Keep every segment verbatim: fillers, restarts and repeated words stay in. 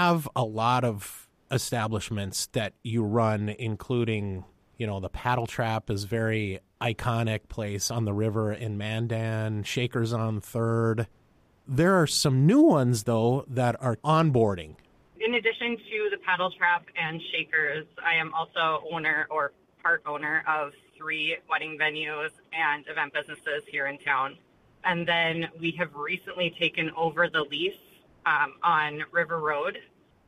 have a lot of establishments that you run, including, you know, the Paddle Trap is very iconic place on the river in Mandan, Shakers on Third. There are some new ones, though, that are onboarding. In addition to the Paddle Trap and Shakers, I am also owner or part owner of three wedding venues and event businesses here in town. And then we have recently taken over the lease um, on River Road,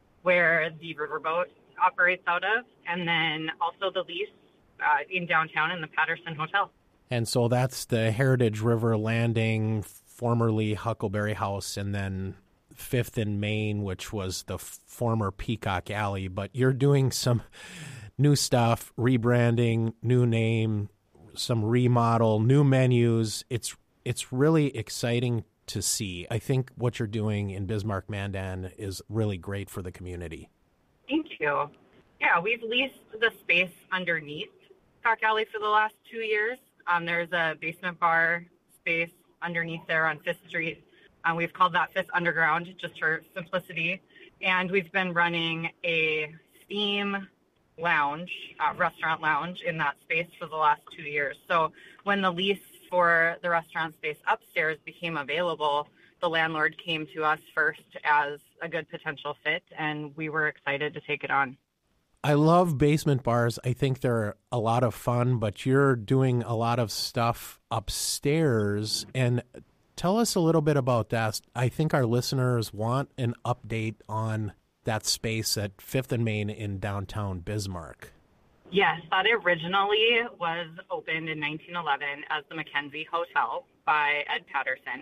where the riverboat operates out of, and then also the lease uh, in downtown in the Patterson Hotel. And so that's the Heritage River Landing, formerly Huckleberry House, and then Fifth and Main, which was the former Peacock Alley. But you're doing some new stuff, rebranding, new name, some remodel, new menus. It's it's really exciting to see. I think what you're doing in Bismarck Mandan is really great for the community. Thank you. Yeah, we've leased the space underneath Peacock Alley for the last two years. Um, there's a basement bar space underneath there on Fifth Street. Um, we've called that Fifth Underground just for simplicity. And we've been running a theme lounge, uh, restaurant lounge in that space for the last two years. So when the lease for the restaurant space upstairs became available, the landlord came to us first as a good potential fit, and we were excited to take it on. I love basement bars. I think they're a lot of fun, but you're doing a lot of stuff upstairs. And tell us a little bit about that. I think our listeners want an update on that space at Fifth and Main in downtown Bismarck. Yes, that originally was opened in nineteen eleven as the Mackenzie Hotel by Ed Patterson.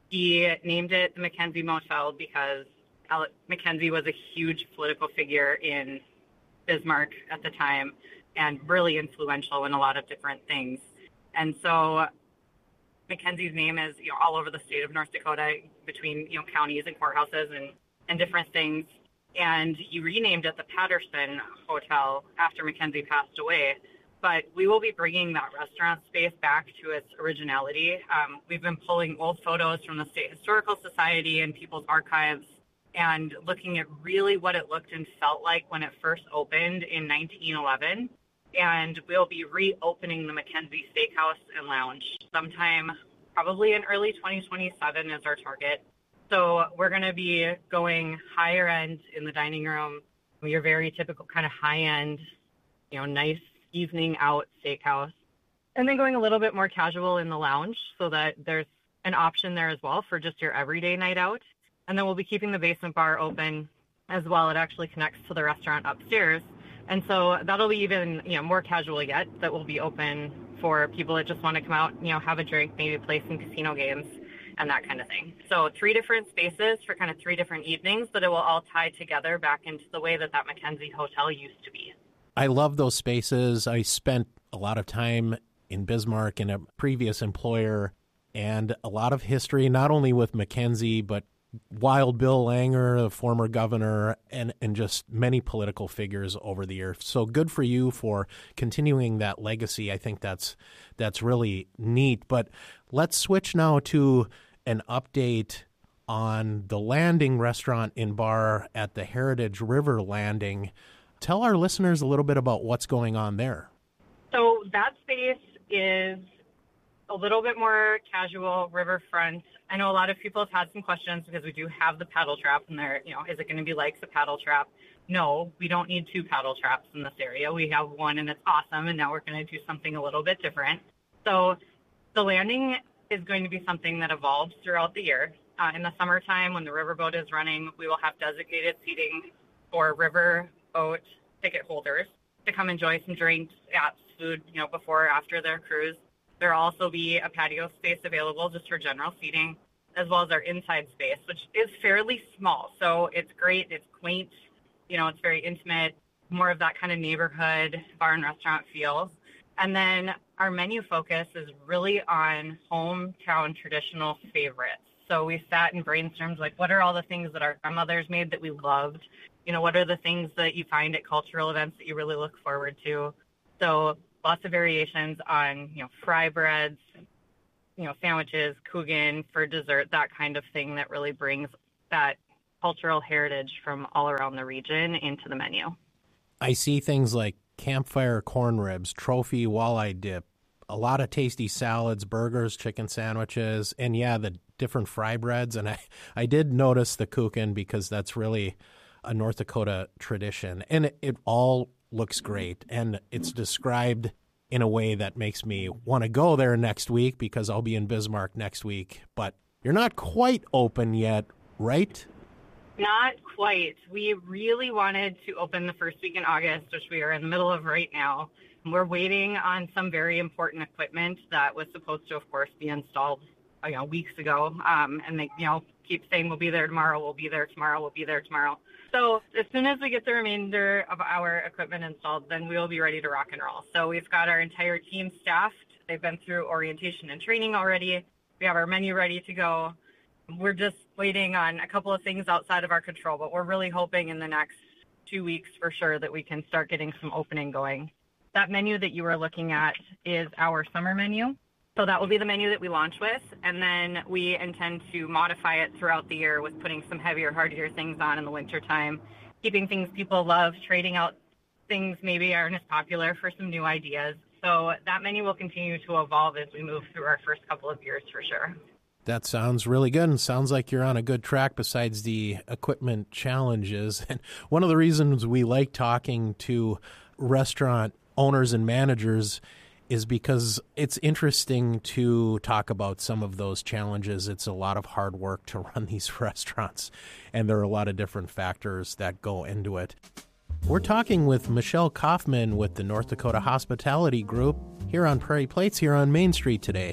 He named it the Mackenzie Motel because Alec Mackenzie was a huge political figure in Bismarck at the time and really influential in a lot of different things. And so Mackenzie's name is, you know, all over the state of North Dakota between, you know, counties and courthouses and, and different things. And he renamed it the Patterson Hotel after Mackenzie passed away. But we will be bringing that restaurant space back to its originality. Um, we've been pulling old photos from the State Historical Society and people's archives and looking at really what it looked and felt like when it first opened in nineteen eleven. And we'll be reopening the Mackenzie Steakhouse and Lounge sometime probably in early twenty twenty-seven is our target. So we're going to be going higher end in the dining room, your very typical kind of high end, you know, nice evening out steakhouse, and then going a little bit more casual in the lounge so that there's an option there as well for just your everyday night out. And then we'll be keeping the basement bar open as well. It actually connects to the restaurant upstairs. And so that'll be even, you know, more casual yet. That will be open for people that just want to come out, you know, have a drink, maybe play some casino games and that kind of thing. So three different spaces for kind of three different evenings, but it will all tie together back into the way that that Mackenzie Hotel used to be. I love those spaces. I spent a lot of time in Bismarck in a previous employer and a lot of history, not only with Mackenzie, but Wild Bill Langer, the former governor, and, and just many political figures over the years. So good for you for continuing that legacy. I think that's that's really neat. But let's switch now to an update on the Landing Restaurant and Bar at the Heritage River Landing. Tell our listeners a little bit about what's going on there. So that space is a little bit more casual, riverfront. I know a lot of people have had some questions because we do have the paddle trap and they're, you know, is it going to be like the paddle trap? No, we don't need two paddle traps in this area. We have one and it's awesome, and now we're going to do something a little bit different. So the landing is going to be something that evolves throughout the year. Uh, in the summertime, when the riverboat is running, we will have designated seating for riverboat ticket holders to come enjoy some drinks, apps, food, you know, before or after their cruise. There will also be a patio space available just for general seating, as well as our inside space, which is fairly small. So it's great. It's quaint. You know, it's very intimate, more of that kind of neighborhood bar and restaurant feel. And then our menu focus is really on hometown traditional favorites. So we sat and brainstormed, like, what are all the things that our grandmothers made that we loved? You know, what are the things that you find at cultural events that you really look forward to? So lots of variations on, you know, fry breads, you know, sandwiches, Coogan for dessert, that kind of thing that really brings that cultural heritage from all around the region into the menu. I see things like campfire corn ribs, trophy walleye dip, a lot of tasty salads, burgers, chicken sandwiches, and yeah, the different fry breads. And I, I did notice the kuchen because that's really a North Dakota tradition. And it, it all looks great. And it's described in a way that makes me want to go there next week because I'll be in Bismarck next week. But you're not quite open yet, right? Not quite. We really wanted to open the first week in August, which we are in the middle of right now. We're waiting on some very important equipment that was supposed to, of course, be installed, you know, weeks ago. Um, and they, you know, keep saying we'll be there tomorrow, we'll be there tomorrow, we'll be there tomorrow. So as soon as we get the remainder of our equipment installed, then we will be ready to rock and roll. So we've got our entire team staffed. They've been through orientation and training already. We have our menu ready to go. We're just waiting on a couple of things outside of our control, but we're really hoping in the next two weeks for sure that we can start getting some opening going. That menu that you were looking at is our summer menu. So that will be the menu that we launch with, and then we intend to modify it throughout the year with putting some heavier, hardier things on in the wintertime, keeping things people love, trading out things maybe aren't as popular for some new ideas. So that menu will continue to evolve as we move through our first couple of years for sure. That sounds really good, and sounds like you're on a good track besides the equipment challenges. And one of the reasons we like talking to restaurant owners and managers is because it's interesting to talk about some of those challenges. It's a lot of hard work to run these restaurants, and there are a lot of different factors that go into it. We're talking with Michelle Kaufman with the North Dakota Hospitality Group here on Prairie Plates here on Main Street today.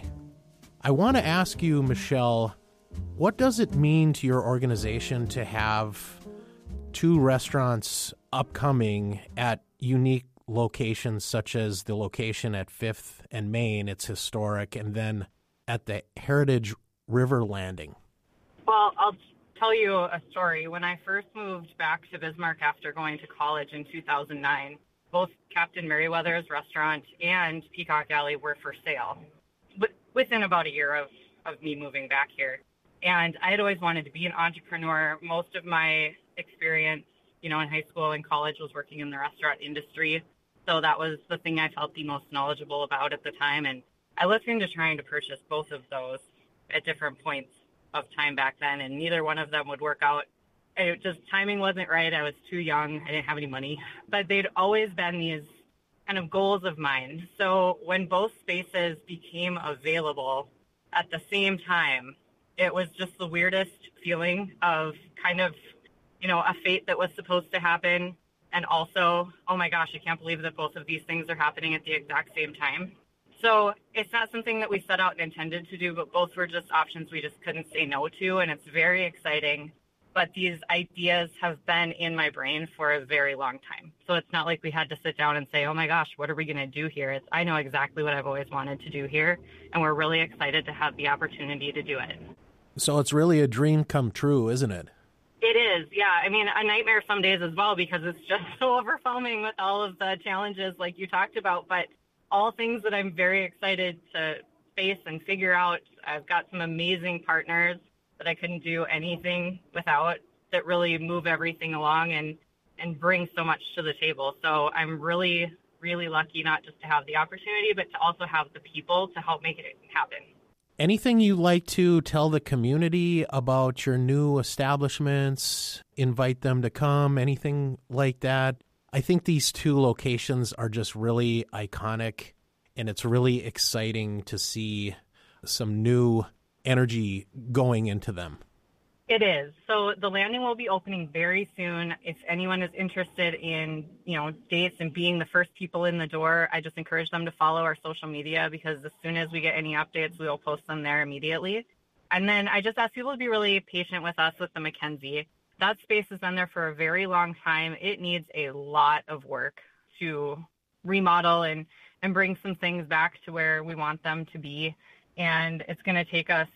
I want to ask you, Michelle, what does it mean to your organization to have two restaurants upcoming at unique locations, such as the location at Fifth and Main, it's historic, and then at the Heritage River Landing? Well, I'll tell you a story. When I first moved back to Bismarck after going to college in two thousand nine, both Captain Meriwether's restaurant and Peacock Alley were for sale within about a year of, of me moving back here. And I had always wanted to be an entrepreneur. Most of my experience, you know, in high school and college was working in the restaurant industry. So that was the thing I felt the most knowledgeable about at the time. And I looked into trying to purchase both of those at different points of time back then, and neither one of them would work out. It just, timing wasn't right. I was too young. I didn't have any money. But they'd always been these kind of goals of mine. So when both spaces became available at the same time, it was just the weirdest feeling of kind of, you know, a fate that was supposed to happen. And also, oh my gosh, I can't believe that both of these things are happening at the exact same time. So it's not something that we set out and intended to do, but both were just options we just couldn't say no to. And it's very exciting. But these ideas have been in my brain for a very long time. So it's not like we had to sit down and say, oh my gosh, what are we going to do here? It's, I know exactly what I've always wanted to do here. And we're really excited to have the opportunity to do it. So it's really a dream come true, isn't it? It is, yeah. I mean, a nightmare some days as well, because it's just so overwhelming with all of the challenges like you talked about. But all things that I'm very excited to face and figure out. I've got some amazing partners that I couldn't do anything without, that really move everything along and, and bring so much to the table. So I'm really, really lucky not just to have the opportunity, but to also have the people to help make it happen. Anything you'd like to tell the community about your new establishments, invite them to come, anything like that? I think these two locations are just really iconic, and it's really exciting to see some new energy going into them. It is. So the landing will be opening very soon. If anyone is interested in, you know, dates and being the first people in the door, I just encourage them to follow our social media, because as soon as we get any updates, we will post them there immediately. And then I just ask people to be really patient with us with the McKenzie. That space has been there for a very long time. It needs a lot of work to remodel and, and bring some things back to where we want them to be. And it's going to take us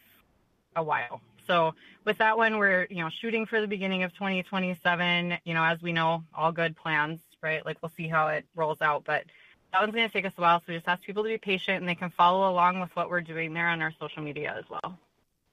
a while. So with that one, we're, you know, shooting for the beginning of twenty twenty-seven, you know, as we know, all good plans, right? Like, we'll see how it rolls out, but that one's going to take us a while. So we just ask people to be patient, and they can follow along with what we're doing there on our social media as well.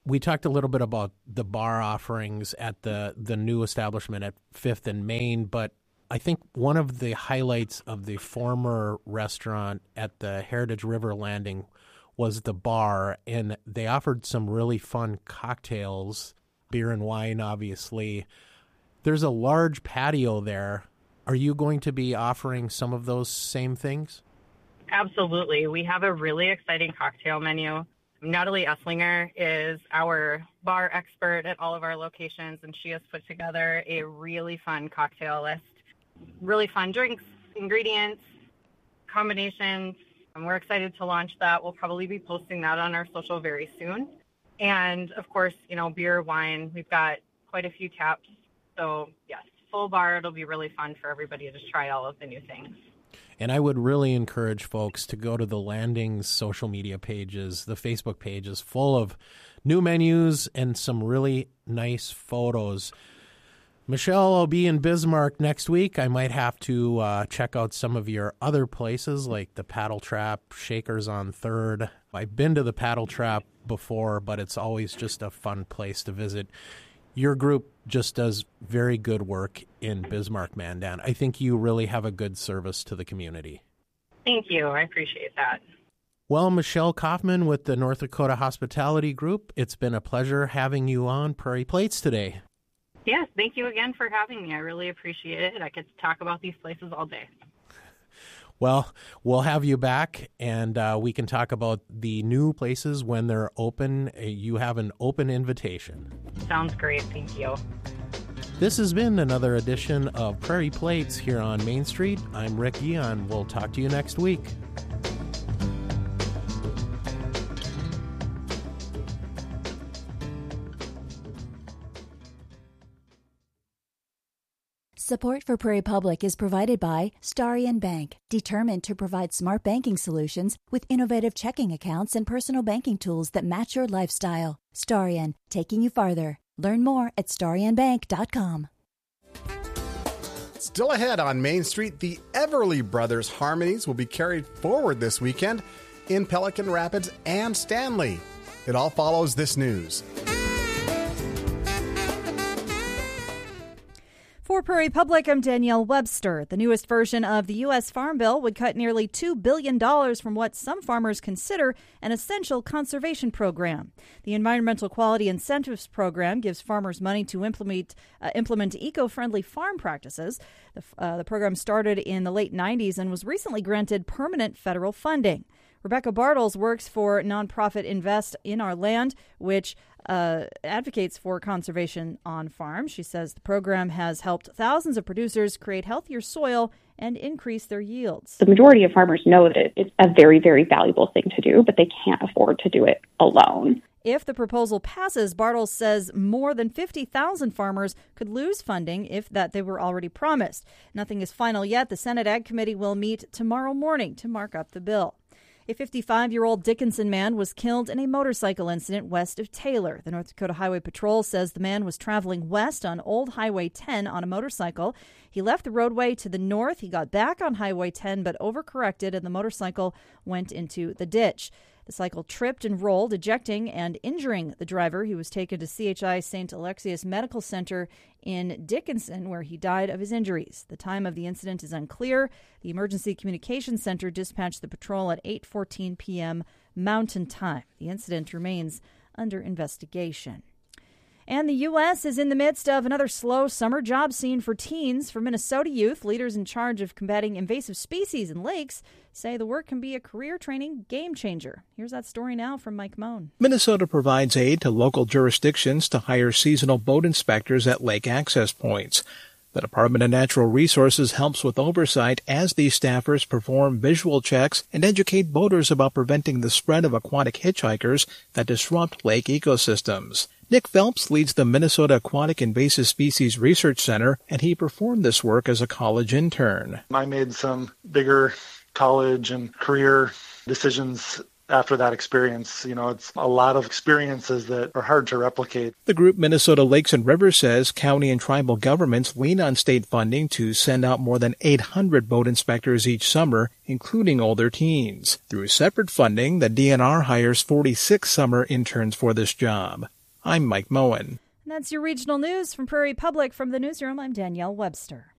We talked a little bit about the bar offerings at the, the new establishment at Fifth and Main, but I think one of the highlights of the former restaurant at the Heritage River Landing was the bar, and they offered some really fun cocktails, beer and wine, obviously. There's a large patio there. Are you going to be offering some of those same things? Absolutely. We have a really exciting cocktail menu. Natalie Esslinger is our bar expert at all of our locations, and she has put together a really fun cocktail list. Really fun drinks, ingredients, combinations, and we're excited to launch that. We'll probably be posting that on our social very soon. And, of course, you know, beer, wine, we've got quite a few taps. So, yes, full bar. It'll be really fun for everybody to try all of the new things. And I would really encourage folks to go to the Landing's social media pages. The Facebook page is full of new menus and some really nice photos. Michelle, I'll be in Bismarck next week. I might have to uh, check out some of your other places like the Paddle Trap, Shakers on third. I've been to the Paddle Trap before, but it's always just a fun place to visit. Your group just does very good work in Bismarck, Mandan. I think you really have a good service to the community. Thank you. I appreciate that. Well, Michelle Kaufman with the North Dakota Hospitality Group, it's been a pleasure having you on Prairie Plates today. Yes, thank you again for having me. I really appreciate it. I could talk about these places all day. Well, we'll have you back, and uh, we can talk about the new places when they're open. You have an open invitation. Sounds great. Thank you. This has been another edition of Prairie Plates here on Main Street. I'm Rick Eon. We'll talk to you next week. Support for Prairie Public is provided by Starion Bank, determined to provide smart banking solutions with innovative checking accounts and personal banking tools that match your lifestyle. Starion, taking you farther. Learn more at starion bank dot com. Still ahead on Main Street, the Everly Brothers Harmonies will be carried forward this weekend in Pelican Rapids and Stanley. It all follows this news. For Prairie Public, I'm Danielle Webster. The newest version of the U S Farm Bill would cut nearly two billion dollars from what some farmers consider an essential conservation program. The Environmental Quality Incentives Program gives farmers money to implement uh, implement eco-friendly farm practices. The, uh, the program started in the late nineties and was recently granted permanent federal funding. Rebecca Bartles works for nonprofit Invest in Our Land, which uh, advocates for conservation on farms. She says the program has helped thousands of producers create healthier soil and increase their yields. The majority of farmers know that it's a very, very valuable thing to do, but they can't afford to do it alone. If the proposal passes, Bartles says more than fifty thousand farmers could lose funding if that they were already promised. Nothing is final yet. The Senate Ag Committee will meet tomorrow morning to mark up the bill. A fifty-five-year-old Dickinson man was killed in a motorcycle incident west of Taylor. The North Dakota Highway Patrol says the man was traveling west on Old Highway ten on a motorcycle. He left the roadway to the north. He got back on Highway ten but overcorrected, and the motorcycle went into the ditch. The cycle tripped and rolled, ejecting and injuring the driver. He was taken to C H I Saint Alexius Medical Center in Dickinson, where he died of his injuries. The time of the incident is unclear. The Emergency Communications Center dispatched the patrol at eight fourteen p.m. Mountain Time. The incident remains under investigation. And the U S is in the midst of another slow summer job scene for teens. For Minnesota youth, leaders in charge of combating invasive species in lakes say the work can be a career training game changer. Here's that story now from Mike Moan. Minnesota provides aid to local jurisdictions to hire seasonal boat inspectors at lake access points. The Department of Natural Resources helps with oversight as these staffers perform visual checks and educate boaters about preventing the spread of aquatic hitchhikers that disrupt lake ecosystems. Nick Phelps leads the Minnesota Aquatic Invasive Species Research Center, and he performed this work as a college intern. I made some bigger college and career decisions after that experience. You know, it's a lot of experiences that are hard to replicate. The group Minnesota Lakes and Rivers says county and tribal governments lean on state funding to send out more than eight hundred boat inspectors each summer, including older teens. Through separate funding, the D N R hires forty-six summer interns for this job. I'm Mike Moen. And that's your regional news from Prairie Public. From the newsroom, I'm Danielle Webster.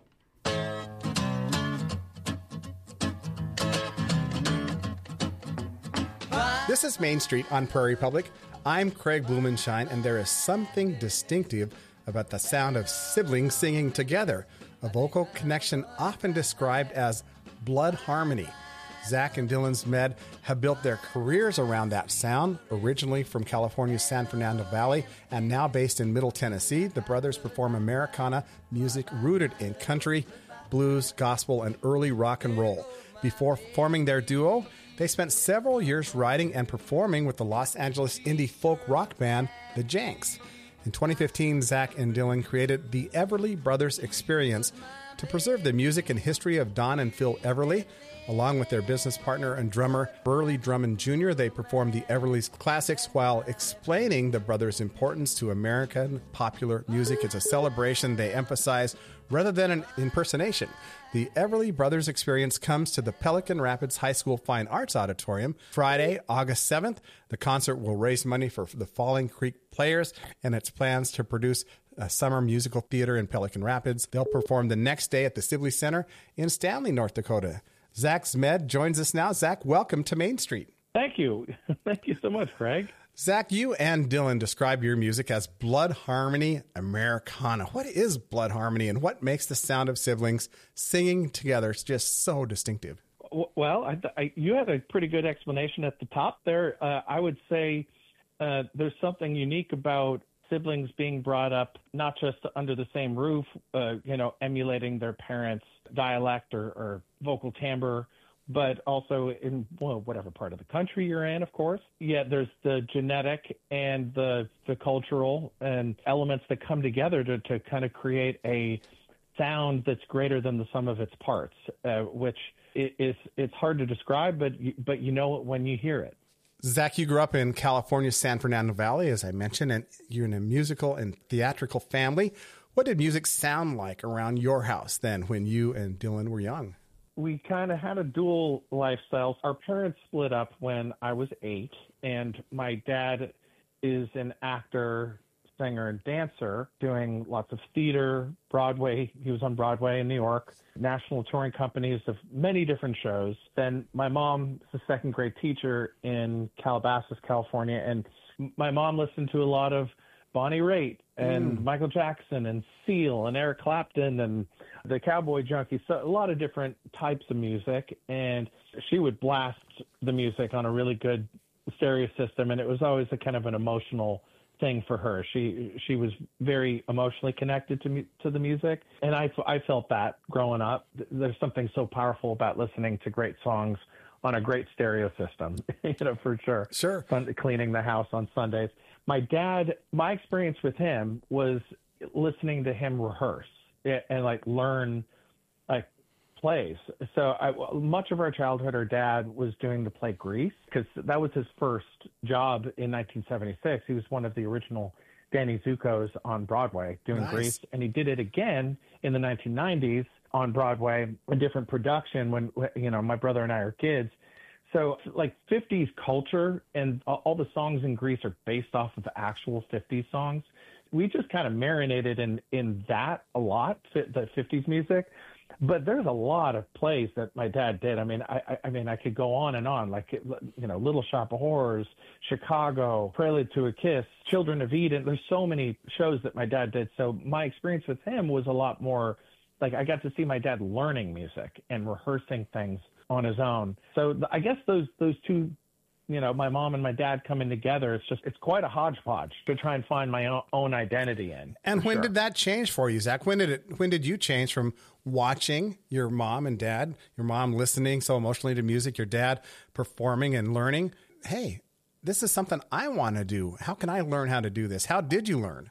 This is Main Street on Prairie Public. I'm Craig Blumenshine, and there is something distinctive about the sound of siblings singing together, a vocal connection often described as blood harmony. Zach and Dylan Zmed have built their careers around that sound. Originally from California's San Fernando Valley and now based in Middle Tennessee, the brothers perform Americana music rooted in country, blues, gospel, and early rock and roll. Before forming their duo, they spent several years writing and performing with the Los Angeles indie folk rock band, The Janks. In twenty fifteen, Zach and Dylan created the Everly Brothers Experience to preserve the music and history of Don and Phil Everly. Along with their business partner and drummer, Burley Drummond Junior, they performed the Everly's classics while explaining the brothers' importance to American popular music. It's a celebration they emphasize rather than an impersonation. The Everly Brothers Experience comes to the Pelican Rapids High School Fine Arts Auditorium Friday, August seventh. The concert will raise money for the Falling Creek Players and its plans to produce a summer musical theater in Pelican Rapids. They'll perform the next day at the Sibley Center in Stanley, North Dakota. Zach Zmed joins us now. Zach, welcome to Main Street. Thank you. Thank you so much, Craig. Zach, you and Dylan describe your music as blood harmony Americana. What is blood harmony, and what makes the sound of siblings singing together just so distinctive? Well, I, I, you had a pretty good explanation at the top there. Uh, I would say uh, there's something unique about siblings being brought up not just under the same roof, uh, you know, emulating their parents' dialect or, or vocal timbre, but also in, well, whatever part of the country you're in, of course. Yeah, there's the genetic and the the cultural and elements that come together to, to kind of create a sound that's greater than the sum of its parts, uh, which is it's hard to describe, but you, but you know it when you hear it. Zach, you grew up in California's San Fernando Valley, as I mentioned, and you're in a musical and theatrical family. What did music sound like around your house then when you and Dylan were young? We kind of had a dual lifestyle. Our parents split up when I was eight, and my dad is an actor, singer, and dancer doing lots of theater, Broadway. He was on Broadway in New York, national touring companies of many different shows. Then my mom is a second grade teacher in Calabasas, California, and my mom listened to a lot of Bonnie Raitt and mm. Michael Jackson and Seal and Eric Clapton and the Cowboy Junkies, so a lot of different types of music. And she would blast the music on a really good stereo system, and it was always a kind of an emotional thing for her. She she was very emotionally connected to me, to the music, and I, I felt that growing up. There's something so powerful about listening to great songs on a great stereo system, you know, for sure. Sure. Fun, cleaning the house on Sundays. My dad, my experience with him was listening to him rehearse and, and like learn like plays. So I, much of our childhood, our dad was doing the play Grease because that was his first job in nineteen seventy-six. He was one of the original Danny Zuko's on Broadway doing Nice. Grease, and he did it again in the nineteen nineties on Broadway, a different production when, you know, my brother and I are kids. So like fifties culture and all the songs in Grease are based off of actual fifties songs. We just kind of marinated in, in that a lot, the fifties music. But there's a lot of plays that my dad did. I mean, I, I mean, I could go on and on, like, you know, Little Shop of Horrors, Chicago, Prelude to a Kiss, Children of Eden. There's so many shows that my dad did. So my experience with him was a lot more like I got to see my dad learning music and rehearsing things on his own. So I guess those those two, you know, my mom and my dad coming together, it's just, it's quite a hodgepodge to try and find my own identity in. And when sure. did that change for you, Zach? When did it, when did you change from watching your mom and dad, your mom listening so emotionally to music, your dad performing and learning, hey, this is something I want to do. How can I learn how to do this? How did you learn?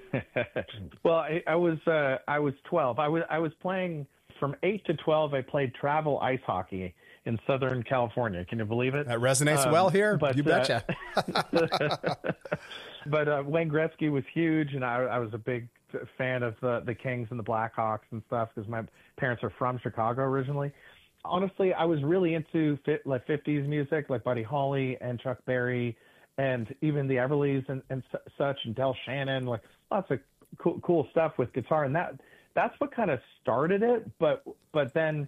Well, I, I was, uh, I was twelve. I was, I was playing from eight to twelve. I played travel ice hockey in Southern California. Can you believe it? That resonates um, well here. But, you betcha. Uh, but uh, Wayne Gretzky was huge, and I, I was a big fan of the, the Kings and the Blackhawks and stuff because my parents are from Chicago originally. Honestly, I was really into fit, like fifties music, like Buddy Holly and Chuck Berry and even the Everlys and, and such, and Del Shannon, like lots of cool, cool stuff with guitar. And that that's what kind of started it. But but then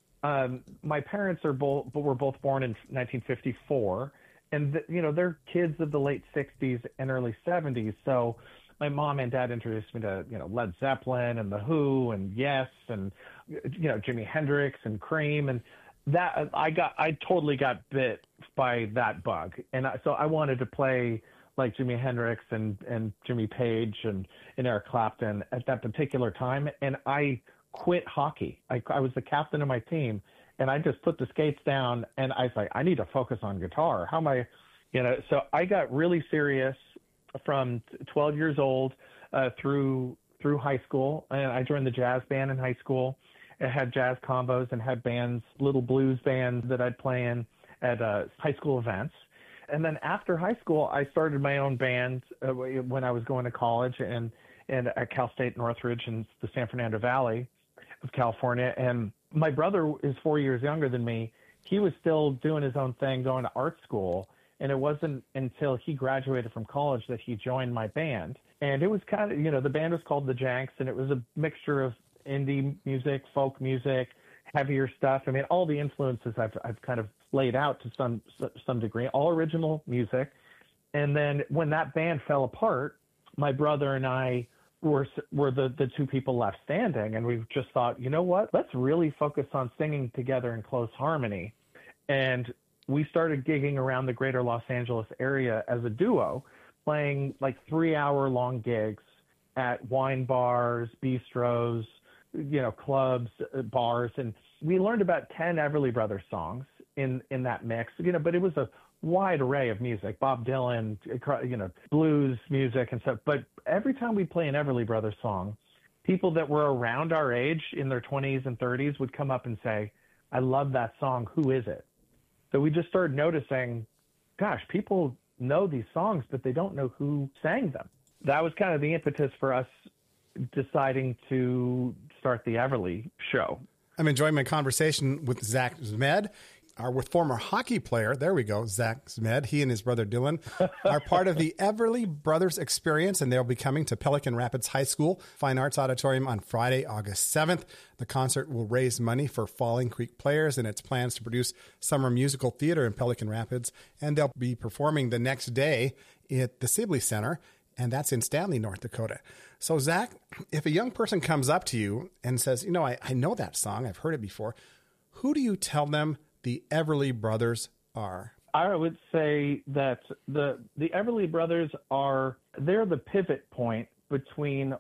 um, my parents are both were both born in nineteen fifty-four, and the, you know they're kids of the late sixties and early seventies. So my mom and dad introduced me to you know Led Zeppelin and the Who and Yes and you know Jimi Hendrix and Cream, and that I got I totally got bit by that bug, and I, so I wanted to play like Jimi Hendrix and and Jimmy Page and, and Eric Clapton at that particular time, and I quit hockey. I, I was the captain of my team, and I just put the skates down, and I was like, I need to focus on guitar. How am I, you know? So I got really serious from twelve years old uh, through through high school, and I joined the jazz band in high school. I had jazz combos and had bands, little blues bands that I'd play in at uh, high school events. And then after high school, I started my own band uh, when I was going to college and, and at Cal State Northridge in the San Fernando Valley of California. And my brother is four years younger than me. He was still doing his own thing, going to art school. And it wasn't until he graduated from college that he joined my band. And it was kind of, you know, the band was called the Janks, and it was a mixture of indie music, folk music, heavier stuff. I mean, all the influences I've I've kind of laid out to some some degree, all original music. And then when that band fell apart, my brother and I were were the, the two people left standing, and we just thought, you know what? Let's really focus on singing together in close harmony. And we started gigging around the greater Los Angeles area as a duo, playing like three-hour-long gigs at wine bars, bistros, you know, clubs, bars, and we learned about ten Everly Brothers songs in, in that mix, you know, but it was a wide array of music, Bob Dylan, you know, blues music and stuff. But every time we play an Everly Brothers song, people that were around our age in their twenties and thirties would come up and say, I love that song. Who is it? So we just started noticing, gosh, people know these songs, but they don't know who sang them. That was kind of the impetus for us deciding to start the Everly show. I'm enjoying my conversation with Zach Zmed, our with former hockey player. There we go, Zach Zmed. He and his brother Dylan are part of the Everly Brothers Experience, and they'll be coming to Pelican Rapids High School Fine Arts Auditorium on Friday, August seventh. The concert will raise money for Falling Creek players and its plans to produce summer musical theater in Pelican Rapids, and they'll be performing the next day at the Sibley Center, and that's in Stanley, North Dakota. So, Zach, if a young person comes up to you and says, you know, I, I know that song, I've heard it before, who do you tell them the Everly Brothers are? I would say that the the Everly Brothers are, they're the pivot point between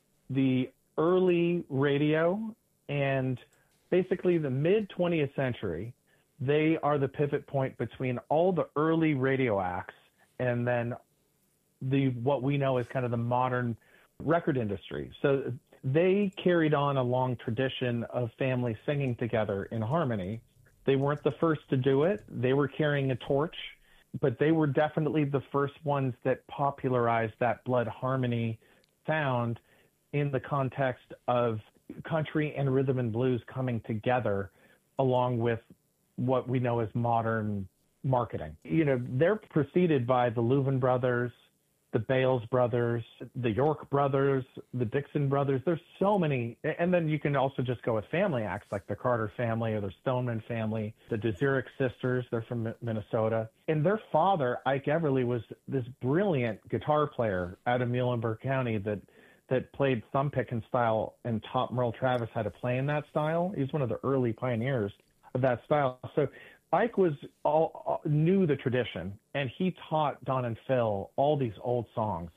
the early radio and basically the mid-twentieth century. They are the pivot point between all the early radio acts and then the what we know as kind of the modern record industry. So they carried on a long tradition of families singing together in harmony. They weren't the first to do it. They were carrying a torch, but they were definitely the first ones that popularized that blood harmony sound in the context of country and rhythm and blues coming together along with what we know as modern marketing. You know, they're preceded by the Louvin Brothers, the Bales Brothers, the York Brothers, the Dixon Brothers. There's so many. And then you can also just go with family acts like the Carter family or the Stoneman family, the Dezirek sisters. They're from Minnesota. And their father, Ike Everly, was this brilliant guitar player out of Muhlenberg County that that played thumb picking style and taught Merle Travis how to play in that style. He's one of the early pioneers of that style. So Ike was all, all knew the tradition, and he taught Don and Phil all these old songs.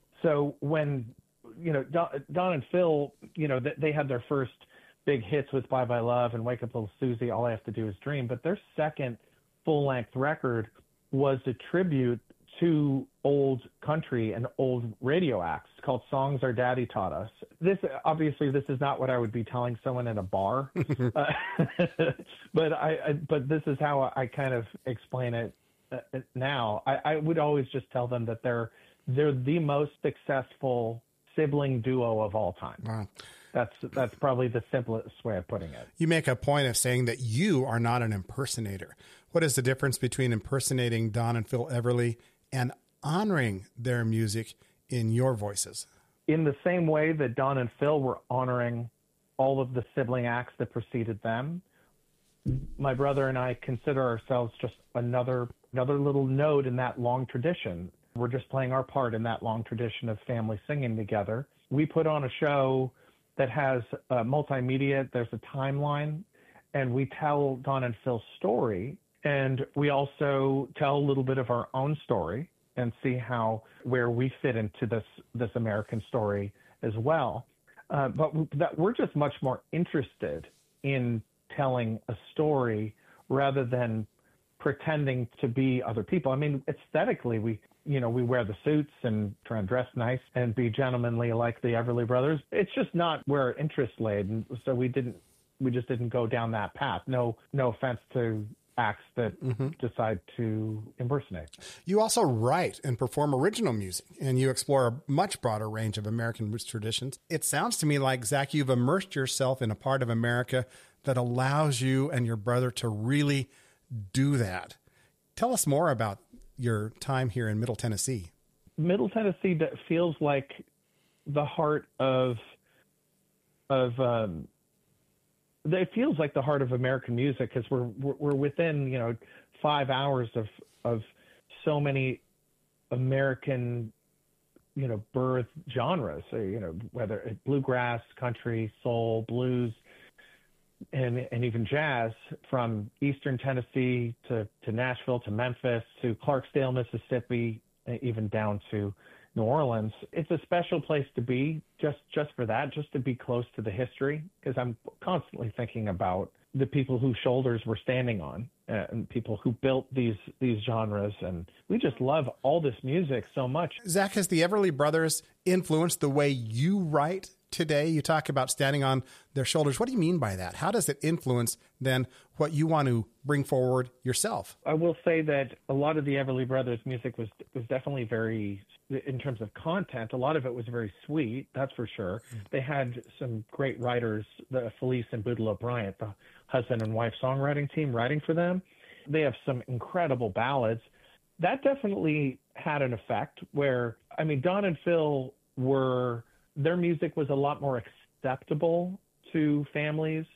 So when, you know, Don, Don and Phil, you know, they, they had their first big hits with Bye Bye Love and Wake Up Little Susie, All I Have to Do Is Dream. But their second full-length record was a tribute to old country and old radio acts called Songs Our Daddy Taught Us. This, obviously, this is not what I would be telling someone in a bar, uh, but I, I, but this is how I kind of explain it uh, now. I, I would always just tell them that they're, they're the most successful sibling duo of all time. Wow. That's, that's probably the simplest way of putting it. You make a point of saying that you are not an impersonator. What is the difference between impersonating Don and Phil Everly and honoring their music in your voices? In the same way that Don and Phil were honoring all of the sibling acts that preceded them, my brother and I consider ourselves just another another little node in that long tradition. We're just playing our part in that long tradition of family singing together. We put on a show that has uh, multimedia. There's a timeline, and we tell Don and Phil's story, and we also tell a little bit of our own story and see how where we fit into this this American story as well. Uh, but that we're just much more interested in telling a story rather than pretending to be other people. I mean, aesthetically, we you know we wear the suits and try and dress nice and be gentlemanly like the Everly Brothers. It's just not where our interest laid, and so we didn't we just didn't go down that path. No, no offense to acts that mm-hmm. decide to impersonate. You also write and perform original music, and you explore a much broader range of American roots traditions. It sounds to me like, Zach, you've immersed yourself in a part of America that allows you and your brother to really do that. Tell us more about your time here in Middle Tennessee. Middle Tennessee feels like the heart of of um, it feels like the heart of American music because we're we're within you know five hours of of so many American you know birth genres. So, you know whether it's bluegrass, country, soul, blues, and and even jazz, from Eastern Tennessee to to Nashville to Memphis to Clarksdale, Mississippi, even down to New Orleans. It's a special place to be just, just for that, just to be close to the history, because I'm constantly thinking about the people whose shoulders we're standing on uh, and people who built these these genres. And we just love all this music so much. Zach, has the Everly Brothers influenced the way you write today? You talk about standing on their shoulders. What do you mean by that? How does it influence then what you want to bring forward yourself? I will say that a lot of the Everly Brothers music was was definitely very, in terms of content, a lot of it was very sweet, that's for sure. Mm-hmm. They had some great writers, the Felice and Boudleaux Bryant, the husband and wife songwriting team, writing for them. They have some incredible ballads. That definitely had an effect where, I mean, Don and Phil were, their music was a lot more acceptable to families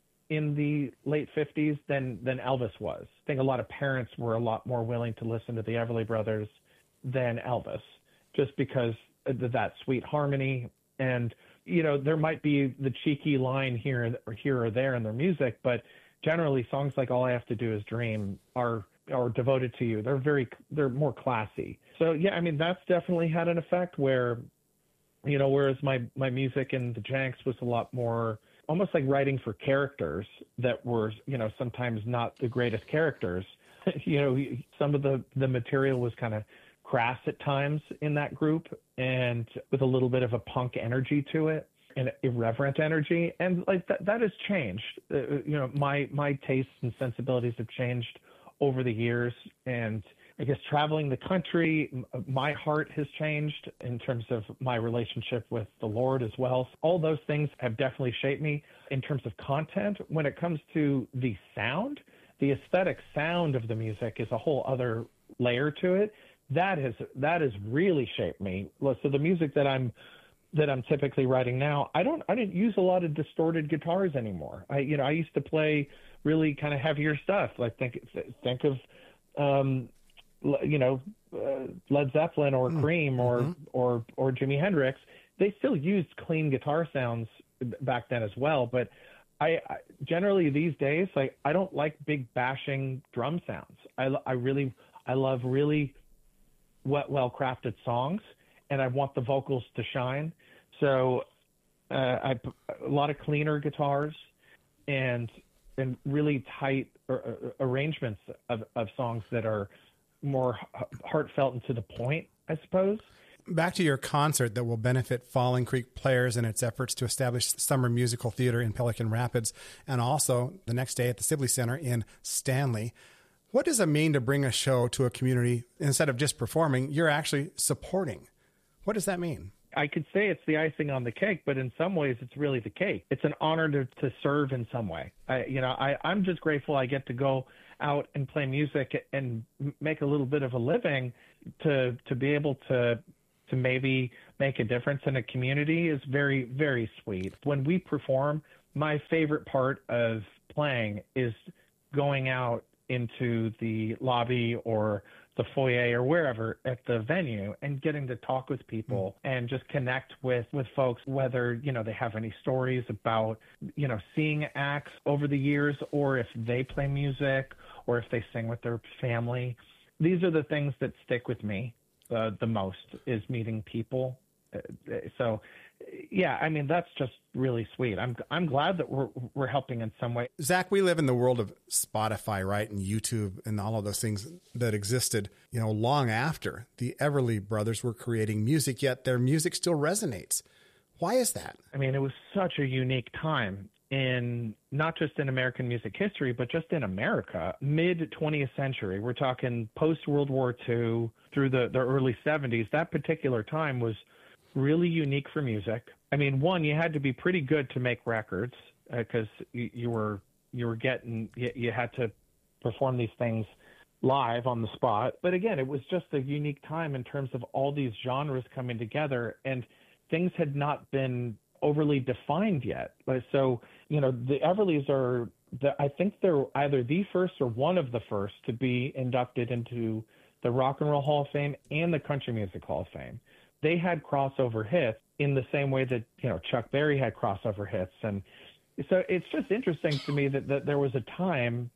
in the late fifties than, than Elvis was. I think a lot of parents were a lot more willing to listen to the Everly Brothers than Elvis, just because of that sweet harmony. And, you know, there might be the cheeky line here or here or there in their music, but generally songs like All I Have to Do Is Dream are are devoted to you. They're very, they're more classy. So, yeah, I mean, that's definitely had an effect where, you know, whereas my, my music in the Janks was a lot more almost like writing for characters that were, you know, sometimes not the greatest characters. You know, some of the, the material was kind of crass at times in that group, and with a little bit of a punk energy to it and irreverent energy. And like that, that has changed. Uh, you know, my, my tastes and sensibilities have changed over the years. And I guess traveling the country, my heart has changed in terms of my relationship with the Lord as well. All those things have definitely shaped me. In terms of content, when it comes to the sound, the aesthetic sound of the music is a whole other layer to it. That has that has really shaped me. So the music that I'm that I'm typically writing now, I don't I didn't use a lot of distorted guitars anymore. I you know I used to play really kind of heavier stuff. Like think think of um, you know uh, Led Zeppelin or Cream or mm-hmm. or or Jimi Hendrix. They still used clean guitar sounds back then as well, but I, I generally these days like I don't like big bashing drum sounds. I I really I love really well crafted songs, and I want the vocals to shine. So uh, I a lot of cleaner guitars and and really tight uh, arrangements of, of songs that are more heartfelt and to the point, I suppose. Back to your concert that will benefit Falling Creek Players in its efforts to establish summer musical theater in Pelican Rapids, and also the next day at the Sibley Center in Stanley. What does it mean to bring a show to a community instead of just performing? You're actually supporting. What does that mean? I could say it's the icing on the cake, but in some ways it's really the cake. It's an honor to, to serve in some way. I, you know, I, I'm just grateful I get to go out and play music and make a little bit of a living to to be able to to maybe make a difference in a community is very, very sweet. When we perform, my favorite part of playing is going out into the lobby or the foyer or wherever at the venue and getting to talk with people mm. and just connect with, with folks, whether, you know, they have any stories about, you know, seeing acts over the years, or if they play music, or if they sing with their family. These are the things that stick with me uh, the most, is meeting people. Uh, so, yeah, I mean, that's just really sweet. I'm I'm glad that we're we're helping in some way. Zach, we live in the world of Spotify, right, and YouTube and all of those things that existed, you know, long after the Everly Brothers were creating music, yet their music still resonates. Why is that? I mean, it was such a unique time in not just in American music history, but just in America. Mid twentieth century, we're talking post-World War Two through the, the early seventies. That particular time was really unique for music. I mean, one, you had to be pretty good to make records because uh, you, you were you were getting you, you had to perform these things live on the spot. But again, it was just a unique time in terms of all these genres coming together, and things had not been overly defined yet. So, you know, the Everlys are, the, I think they're either the first or one of the first to be inducted into the Rock and Roll Hall of Fame and the Country Music Hall of Fame. They had crossover hits in the same way that, you know, Chuck Berry had crossover hits. And so it's just interesting to me that, that there was a time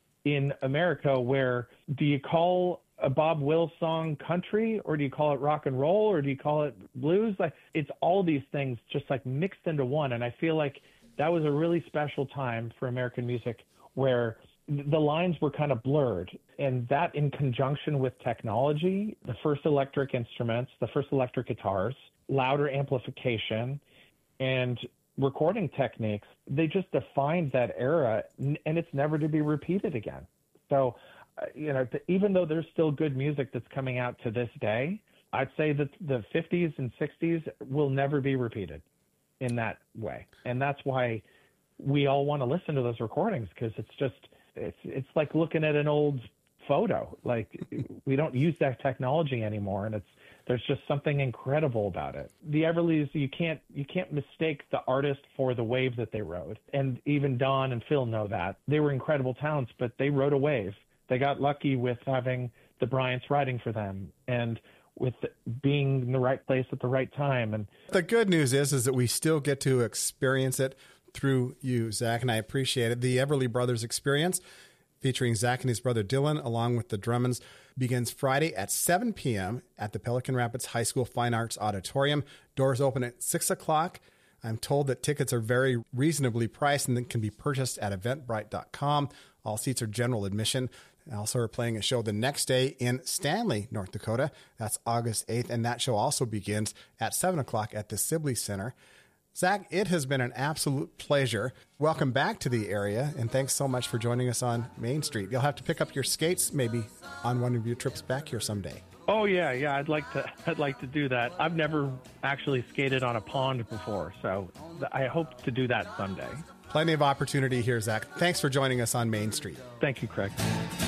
in America where, do you call a Bob Wills song country, or do you call it rock and roll, or do you call it blues? Like, it's all these things just like mixed into one. And I feel like that was a really special time for American music where the lines were kind of blurred. And that, in conjunction with technology, the first electric instruments, the first electric guitars, louder amplification, and recording techniques, they just defined that era, and it's never to be repeated again. So, uh, you know, even though there's still good music that's coming out to this day, I'd say that the fifties and sixties will never be repeated in that way. And that's why we all want to listen to those recordings, because it's just, it's it's like looking at an old photo. Like, we don't use that technology anymore, and it's there's just something incredible about it. The Everlys, you can't you can't mistake the artist for the wave that they rode. And even Don and Phil know that. They were incredible talents, but they rode a wave. They got lucky with having the Bryants writing for them, and with being in the right place at the right time. And the good news is, is that we still get to experience it through you, Zach, and I appreciate it. The Everly Brothers Experience, featuring Zach and his brother Dylan, along with the Drummonds, begins Friday at seven p.m. at the Pelican Rapids High School Fine Arts Auditorium. Doors open at six o'clock. I'm told that tickets are very reasonably priced and can be purchased at eventbrite dot com. All seats are general admission. They also are playing a show the next day in Stanley, North Dakota. That's August eighth, and that show also begins at seven o'clock at the Sibley Center. Zach, it has been an absolute pleasure. Welcome back to the area, and thanks so much for joining us on Main Street. You'll have to pick up your skates maybe on one of your trips back here someday. Oh yeah, yeah, I'd like to I'd like to do that. I've never actually skated on a pond before, so I hope to do that someday. Plenty of opportunity here, Zach. Thanks for joining us on Main Street. Thank you, Craig.